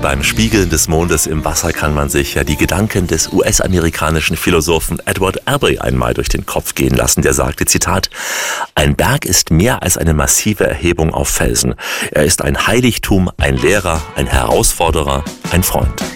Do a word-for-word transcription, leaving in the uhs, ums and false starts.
beim Spiegeln des Mondes im Wasser kann man sich ja die Gedanken des U S-amerikanischen Philosophen Edward Albee einmal durch den Kopf gehen lassen. Der sagte, Zitat, ein Berg ist mehr als eine massive Erhebung auf Felsen. Er ist ein Heiligtum, ein Lehrer, ein Herausforderer, ein Freund.